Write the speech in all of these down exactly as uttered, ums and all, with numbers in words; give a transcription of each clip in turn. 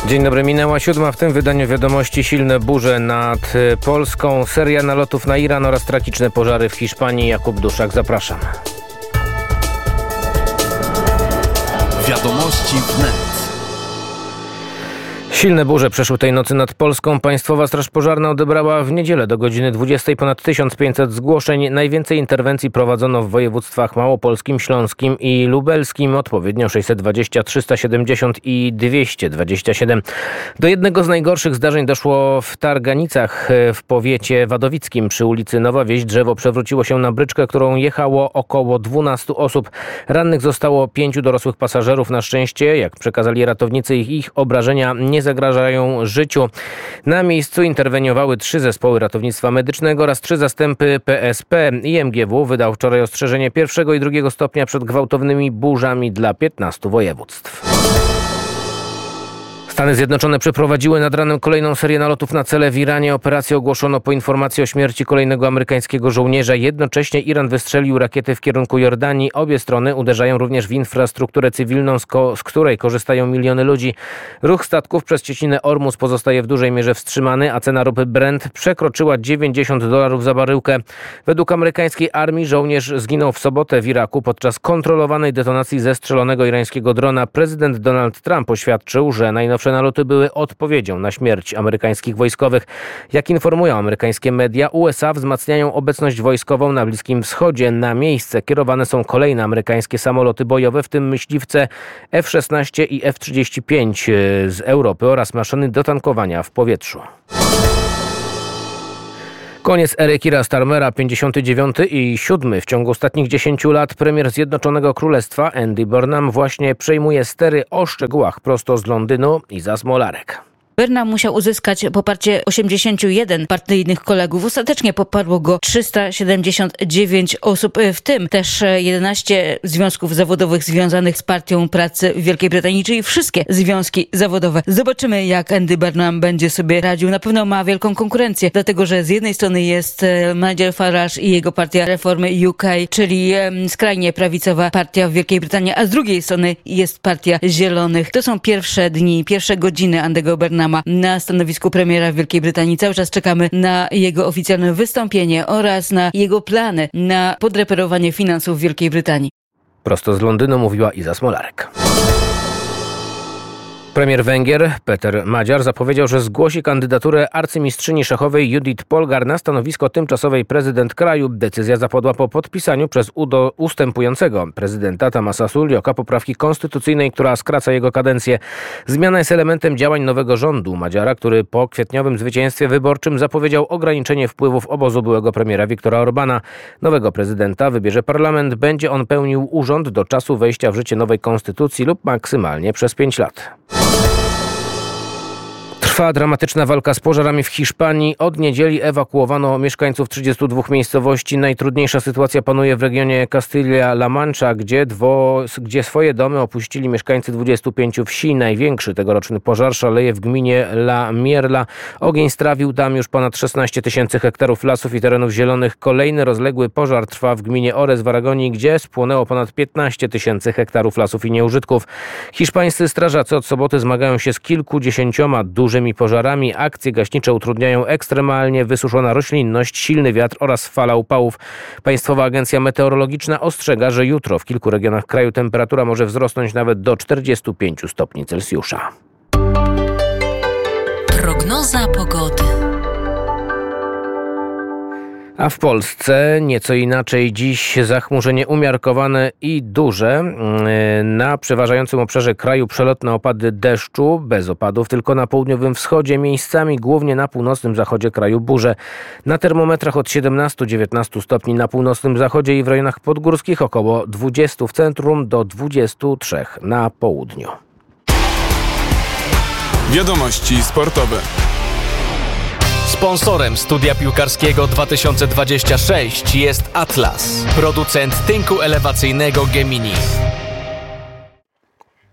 Dzień dobry, minęła siódma. W tym wydaniu wiadomości: silne burze nad Polską, seria nalotów na Iran oraz tragiczne pożary w Hiszpanii. Jakub Duszak, zapraszam. Wiadomości wnet. Silne burze przeszły tej nocy nad Polską. Państwowa Straż Pożarna odebrała w niedzielę do godziny dwudziestej ponad tysiąc pięćset zgłoszeń. Najwięcej interwencji prowadzono w województwach małopolskim, śląskim i lubelskim. Odpowiednio sześćset dwadzieścia, trzysta siedemdziesiąt i dwieście dwadzieścia siedem. Do jednego z najgorszych zdarzeń doszło w Targanicach w powiecie wadowickim. Przy ulicy Nowa Wieś drzewo przewróciło się na bryczkę, którą jechało około dwunastu osób. Rannych zostało pięciu dorosłych pasażerów. Na szczęście, jak przekazali ratownicy, ich, ich obrażenia nie zagrażają życiu. Na miejscu interweniowały trzy zespoły ratownictwa medycznego oraz trzy zastępy P S P. I M G W wydał wczoraj ostrzeżenie pierwszego i drugiego stopnia przed gwałtownymi burzami dla piętnastu województw. Stany Zjednoczone przeprowadziły nad ranem kolejną serię nalotów na cele w Iranie. Operację ogłoszono po informacji o śmierci kolejnego amerykańskiego żołnierza. Jednocześnie Iran wystrzelił rakiety w kierunku Jordanii. Obie strony uderzają również w infrastrukturę cywilną, z, ko- z której korzystają miliony ludzi. Ruch statków przez cieśninę Ormus pozostaje w dużej mierze wstrzymany, a cena ropy Brent przekroczyła dziewięćdziesiąt dolarów za baryłkę. Według amerykańskiej armii żołnierz zginął w sobotę w Iraku podczas kontrolowanej detonacji zestrzelonego irańskiego drona. Prezydent Donald Trump oświadczył, że najnowsze naloty były odpowiedzią na śmierć amerykańskich wojskowych. Jak informują amerykańskie media, U S A wzmacniają obecność wojskową na Bliskim Wschodzie. Na miejsce kierowane są kolejne amerykańskie samoloty bojowe, w tym myśliwce F szesnaście i F trzydzieści pięć z Europy oraz maszyny do tankowania w powietrzu. Koniec ery Keira Starmera, pięćdziesiąty dziewiąty i siódmy w ciągu ostatnich dziesięciu lat. Premier Zjednoczonego Królestwa Andy Burnham właśnie przejmuje stery. O szczegółach prosto z Londynu Iza Smolarek. Burnham musiał uzyskać poparcie osiemdziesięciu jeden partyjnych kolegów. Ostatecznie poparło go trzysta siedemdziesiąt dziewięć osób, w tym też jedenaście związków zawodowych związanych z Partią Pracy w Wielkiej Brytanii, czyli wszystkie związki zawodowe. Zobaczymy, jak Andy Burnham będzie sobie radził. Na pewno ma wielką konkurencję, dlatego że z jednej strony jest Nigel Farage i jego partia Reformy U K, czyli skrajnie prawicowa partia w Wielkiej Brytanii, a z drugiej strony jest Partia Zielonych. To są pierwsze dni, pierwsze godziny Andy'ego Burnhama na stanowisku premiera w Wielkiej Brytanii. Cały czas czekamy na jego oficjalne wystąpienie oraz na jego plany na podreperowanie finansów w Wielkiej Brytanii. Prosto z Londynu mówiła Iza Smolarek. Premier Węgier Peter Magyar zapowiedział, że zgłosi kandydaturę arcymistrzyni szachowej Judith Polgar na stanowisko tymczasowej prezydent kraju. Decyzja zapadła po podpisaniu przez udo ustępującego prezydenta Tamasa Suljoka poprawki konstytucyjnej, która skraca jego kadencję. Zmiana jest elementem działań nowego rządu Magyara, który po kwietniowym zwycięstwie wyborczym zapowiedział ograniczenie wpływów obozu byłego premiera Viktora Orbana. Nowego prezydenta wybierze parlament. Będzie on pełnił urząd do czasu wejścia w życie nowej konstytucji lub maksymalnie przez pięć lat. Trwa dramatyczna walka z pożarami w Hiszpanii. Od niedzieli ewakuowano mieszkańców trzydziestu dwóch miejscowości. Najtrudniejsza sytuacja panuje w regionie Castilla-La Mancha, gdzie, dwo, gdzie swoje domy opuścili mieszkańcy dwudziestu pięciu wsi. Największy tegoroczny pożar szaleje w gminie La Mierla. Ogień strawił tam już ponad szesnaście tysięcy hektarów lasów i terenów zielonych. Kolejny rozległy pożar trwa w gminie Ores w Aragonii, gdzie spłonęło ponad piętnaście tysięcy hektarów lasów i nieużytków. Hiszpańscy strażacy od soboty zmagają się z kilkudziesięcioma dużymi pożarami. Akcje gaśnicze utrudniają ekstremalnie wysuszona roślinność, silny wiatr oraz fala upałów. Państwowa Agencja Meteorologiczna ostrzega, że jutro w kilku regionach kraju temperatura może wzrosnąć nawet do czterdziestu pięciu stopni Celsjusza. Prognoza pogody. A w Polsce nieco inaczej dziś zachmurzenie umiarkowane i duże. Na przeważającym obszarze kraju przelotne opady deszczu, bez opadów, tylko na południowym wschodzie, miejscami głównie na północnym zachodzie kraju burze. Na termometrach od siedemnastu do dziewiętnastu stopni na północnym zachodzie i w rejonach podgórskich, około dwudziestu w centrum do dwudziestu trzech na południu. Wiadomości sportowe. Sponsorem studia piłkarskiego dwa tysiące dwudziestego szóstego jest Atlas, producent tynku elewacyjnego Gemini.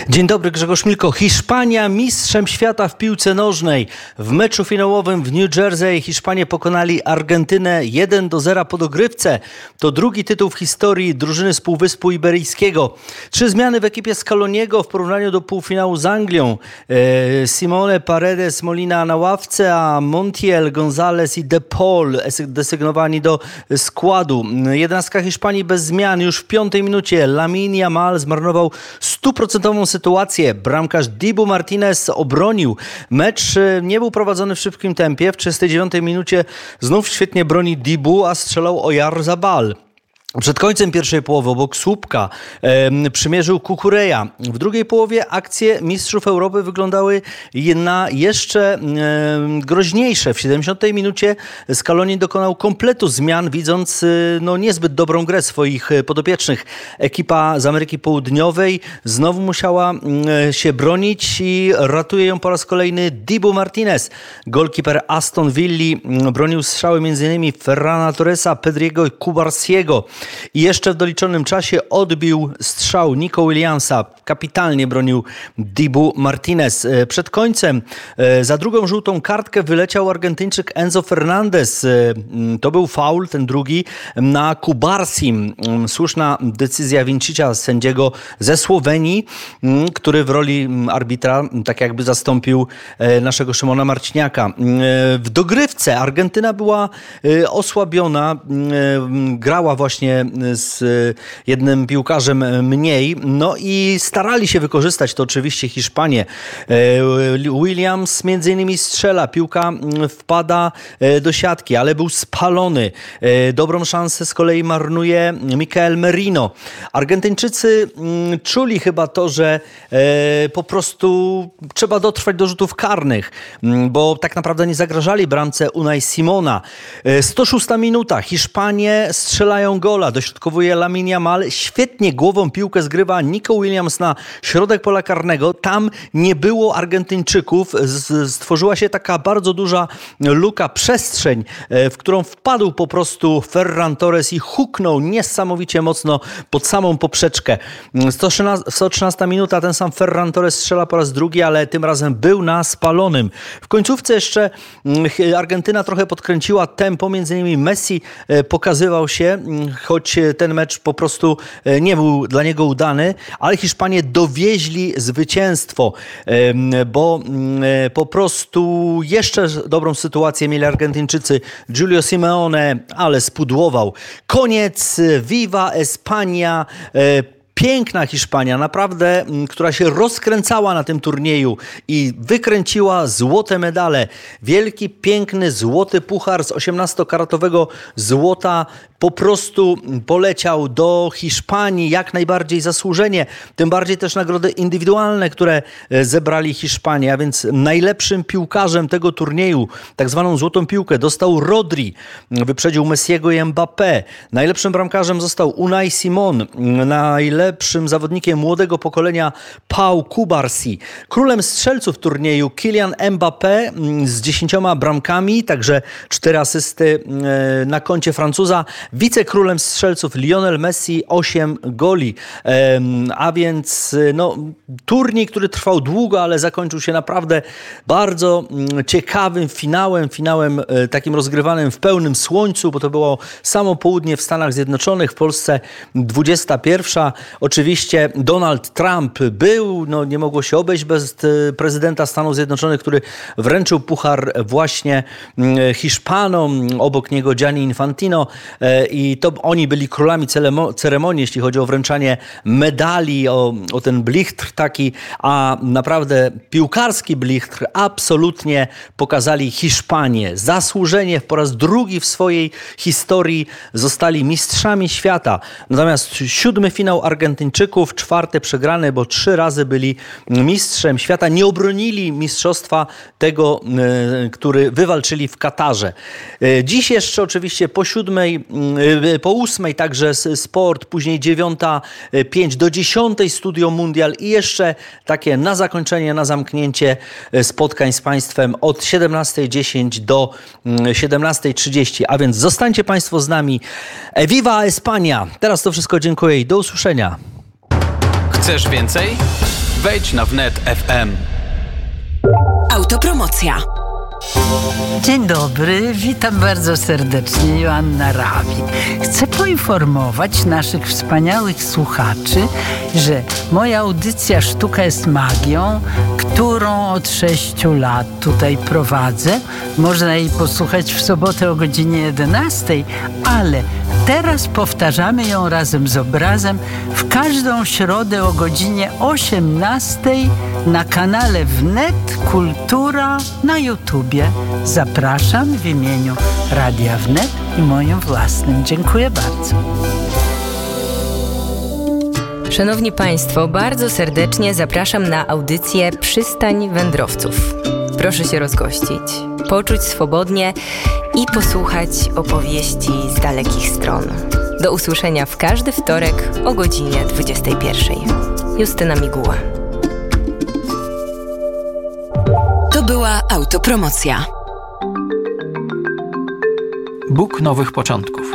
Dzień dobry, Grzegorz Milko. Hiszpania mistrzem świata w piłce nożnej. W meczu finałowym w New Jersey Hiszpanie pokonali Argentynę jeden do zera po dogrywce. To drugi tytuł w historii drużyny z Półwyspu Iberyjskiego. Trzy zmiany w ekipie Scaloniego w porównaniu do półfinału z Anglią. E, Simone Paredes Molina na ławce, a Montiel, González i De Paul desygnowani do składu. Jedenastka Hiszpanii bez zmian. Już w piątej minucie Lamine Yamal zmarnował stuprocentową sytuację. Bramkarz Dibu Martinez obronił. Mecz nie był prowadzony w szybkim tempie. W trzydziestej dziewiątej minucie znów świetnie broni Dibu, a strzelał Oyarzabal. Przed końcem pierwszej połowy obok słupka e, przymierzył Kukureja. W drugiej połowie akcje mistrzów Europy wyglądały na jeszcze e, groźniejsze. W siedemdziesiątej minucie Scaloni dokonał kompletu zmian, widząc e, no, niezbyt dobrą grę swoich podopiecznych. Ekipa z Ameryki Południowej znowu musiała e, się bronić i ratuje ją po raz kolejny Dibu Martinez. Golkiper Aston Villa bronił strzały między innymi Ferrana Torresa, Pedriego i Cubarsiego. I jeszcze w doliczonym czasie odbił strzał Nico Williamsa. Kapitalnie bronił Dibu Martinez. Przed końcem za drugą żółtą kartkę wyleciał Argentyńczyk Enzo Fernandez. To był faul, ten drugi, na Cubarsim. Słuszna decyzja Vincicia, sędziego ze Słowenii, który w roli arbitra tak jakby zastąpił naszego Szymona Marciniaka. W dogrywce Argentyna była osłabiona, grała właśnie z jednym piłkarzem mniej, no i starali się wykorzystać to oczywiście Hiszpanie. Williams między innymi strzela, piłka wpada do siatki, ale był spalony. Dobrą szansę z kolei marnuje Michael Merino. Argentyńczycy czuli chyba to, że po prostu trzeba dotrwać do rzutów karnych, bo tak naprawdę nie zagrażali bramce Unai Simona. sto szósta minuta. Hiszpanie strzelają gola. Dośrodkowuje Lamine Yamal. Świetnie głową piłkę zgrywa Nico Williams na środek pola karnego. Tam nie było Argentyńczyków. Stworzyła się taka bardzo duża luka, przestrzeń, w którą wpadł po prostu Ferran Torres i huknął niesamowicie mocno pod samą poprzeczkę. sto trzynasta minuta. Ten sam Ferran Torres strzela po raz drugi, ale tym razem był na spalonym. W końcówce jeszcze Argentyna trochę podkręciła tempo. Między innymi Messi pokazywał się, choć ten mecz po prostu nie był dla niego udany, ale Hiszpanie dowieźli zwycięstwo, bo po prostu jeszcze dobrą sytuację mieli Argentyńczycy. Giulio Simeone, ale spudłował. Koniec, Viva España. Piękna Hiszpania, naprawdę, która się rozkręcała na tym turnieju i wykręciła złote medale. Wielki, piękny, złoty puchar z osiemnastokaratowego złota po prostu poleciał do Hiszpanii jak najbardziej zasłużenie. Tym bardziej też nagrody indywidualne, które zebrali Hiszpanie, a więc najlepszym piłkarzem tego turnieju, tak zwaną złotą piłkę, dostał Rodri. Wyprzedził Messiego i Mbappé. Najlepszym bramkarzem został Unai Simon. Najlepszym zawodnikiem młodego pokolenia Pau Cubarsi. Królem strzelców turnieju Kylian Mbappé z dziesięcioma bramkami, także cztery asysty na koncie Francuza. Wicekrólem strzelców Lionel Messi, osiem goli. A więc no, turniej, który trwał długo, ale zakończył się naprawdę bardzo ciekawym finałem. Finałem takim rozgrywanym w pełnym słońcu, bo to było samo południe w Stanach Zjednoczonych, w Polsce dwudziesta pierwsza. Oczywiście Donald Trump był, no nie mogło się obejść bez prezydenta Stanów Zjednoczonych, który wręczył puchar właśnie Hiszpanom, obok niego Gianni Infantino i to oni byli królami ceremonii, jeśli chodzi o wręczanie medali, o, o ten blichtr taki, a naprawdę piłkarski blichtr absolutnie pokazali Hiszpanie. Zasłużenie po raz drugi w swojej historii zostali mistrzami świata. Natomiast siódmy finał Argentyńczyków, czwarty przegrany, bo trzy razy byli mistrzem świata. Nie obronili mistrzostwa tego, który wywalczyli w Katarze. Dziś jeszcze oczywiście po siódmej, po ósmej także sport, później dziewiąta pięć do dziesiątej Studio Mundial i jeszcze takie na zakończenie, na zamknięcie spotkań z Państwem od siedemnastej dziesięć do siedemnastej trzydzieści. A więc zostańcie Państwo z nami. Viva España! Teraz to wszystko, dziękuję i do usłyszenia. Chcesz więcej? Wejdź na wnet kropka f m. Autopromocja. Dzień dobry, witam bardzo serdecznie, Joanna Rawik. Chcę poinformować naszych wspaniałych słuchaczy, że moja audycja Sztuka jest magią, którą od sześciu lat tutaj prowadzę, można jej posłuchać w sobotę o godzinie jedenastej, ale teraz powtarzamy ją razem z obrazem w każdą środę o godzinie osiemnastej na kanale Wnet Kultura na YouTubie. Zapraszam w imieniu Radia Wnet i moim własnym. Dziękuję bardzo. Szanowni Państwo, bardzo serdecznie zapraszam na audycję Przystań Wędrowców. Proszę się rozgościć, poczuć swobodnie i posłuchać opowieści z dalekich stron. Do usłyszenia w każdy wtorek o godzinie dwudziestej pierwszej. Justyna Miguła. To była autopromocja. Bóg nowych początków.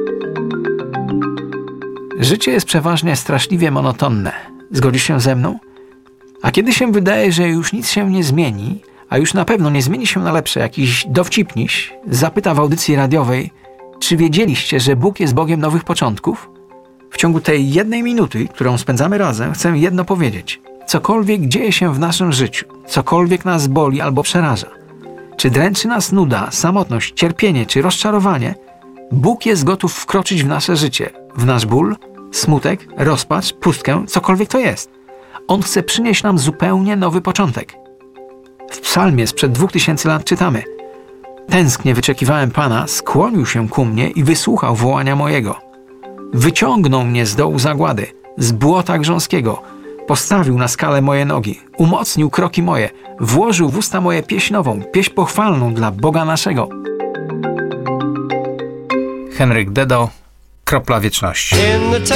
Życie jest przeważnie straszliwie monotonne. Zgodzisz się ze mną? A kiedy się wydaje, że już nic się nie zmieni, a już na pewno nie zmieni się na lepsze, jakiś dowcipniś zapyta w audycji radiowej, czy wiedzieliście, że Bóg jest Bogiem nowych początków? W ciągu tej jednej minuty, którą spędzamy razem, chcę jedno powiedzieć. Cokolwiek dzieje się w naszym życiu, cokolwiek nas boli albo przeraża, czy dręczy nas nuda, samotność, cierpienie czy rozczarowanie, Bóg jest gotów wkroczyć w nasze życie, w nasz ból, smutek, rozpacz, pustkę, cokolwiek to jest. On chce przynieść nam zupełnie nowy początek. W psalmie sprzed dwóch tysięcy lat czytamy: Tęsknie wyczekiwałem Pana, skłonił się ku mnie i wysłuchał wołania mojego. Wyciągnął mnie z dołu zagłady, z błota grząskiego, postawił na skalę moje nogi, umocnił kroki moje, włożył w usta moje pieśń nową, pieśń pochwalną dla Boga naszego. Henryk Dedo, Kropla Wieczności.